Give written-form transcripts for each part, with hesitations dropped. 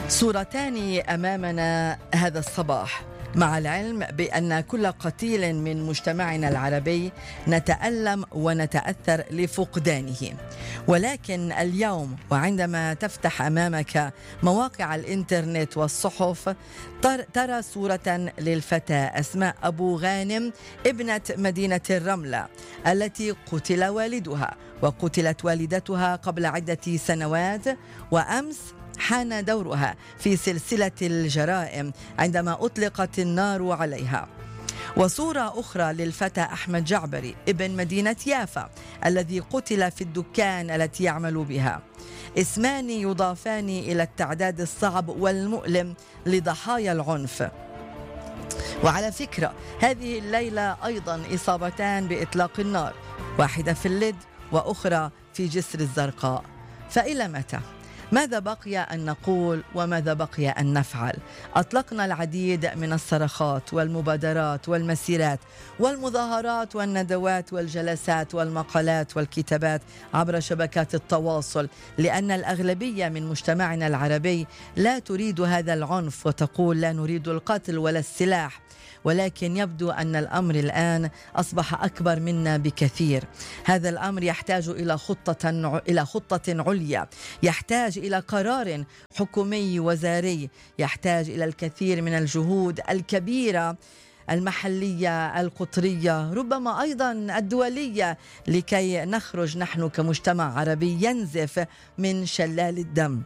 صورتان أمامنا هذا الصباح، مع العلم بأن كل قتيل من مجتمعنا العربي نتألم ونتأثر لفقدانه. ولكن اليوم وعندما تفتح أمامك مواقع الإنترنت والصحف ترى صورة للفتاة أسماء أبو غانم ابنة مدينة الرملة التي قتل والدها وقتلت والدتها قبل عدة سنوات، وأمس حان دورها في سلسلة الجرائم عندما أطلقت النار عليها. وصورة أخرى للفتى أحمد جعبري ابن مدينة يافا الذي قتل في الدكان التي يعمل بها. اسمان يضافان إلى التعداد الصعب والمؤلم لضحايا العنف. وعلى فكرة هذه الليلة أيضا إصابتان بإطلاق النار، واحدة في اللد وأخرى في جسر الزرقاء. فإلى متى؟ ماذا بقي أن نقول وماذا بقي أن نفعل؟ أطلقنا العديد من الصرخات والمبادرات والمسيرات والمظاهرات والندوات والجلسات والمقالات والكتابات عبر شبكات التواصل، لأن الأغلبية من مجتمعنا العربي لا تريد هذا العنف وتقول لا نريد القتل ولا السلاح. ولكن يبدو أن الأمر الآن أصبح أكبر منا بكثير. هذا الأمر يحتاج إلى خطة عليا، يحتاج إلى قرار حكومي وزاري، يحتاج إلى الكثير من الجهود الكبيرة المحلية القطرية، ربما أيضا الدولية، لكي نخرج نحن كمجتمع عربي ينزف من شلال الدم.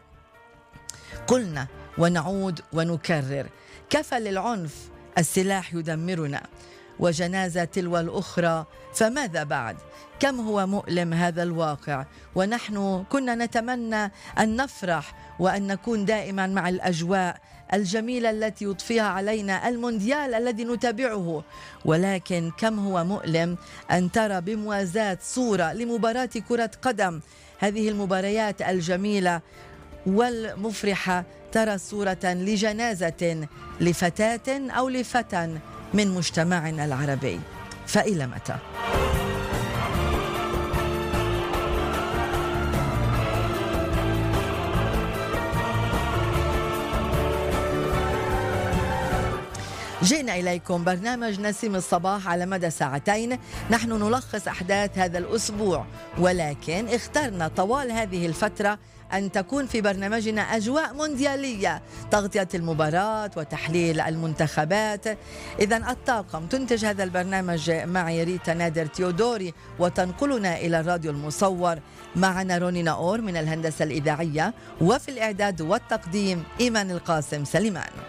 قلنا ونعود ونكرر: كفى للعنف، السلاح يدمرنا، وجنازة تلو الأخرى، فماذا بعد؟ كم هو مؤلم هذا الواقع، ونحن كنا نتمنى أن نفرح وأن نكون دائما مع الأجواء الجميلة التي يضفيها علينا المونديال الذي نتابعه. ولكن كم هو مؤلم أن ترى بموازاة صورة لمباراة كرة قدم، هذه المباريات الجميلة والمفرحة، ترى صورة لجنازة لفتاة أو لفتى من مجتمعنا العربي. فإلى متى؟ جئنا إليكم برنامج نسيم الصباح على مدى ساعتين، نحن نلخص أحداث هذا الأسبوع، ولكن اخترنا طوال هذه الفترة أن تكون في برنامجنا أجواء مونديالية، تغطية المباراة وتحليل المنتخبات. إذن الطاقم تنتج هذا البرنامج معي ريتا نادر تيودوري، وتنقلنا إلى الراديو المصور. معنا روني ناور من الهندسة الإذاعية، وفي الإعداد والتقديم إيمان القاسم سليمان.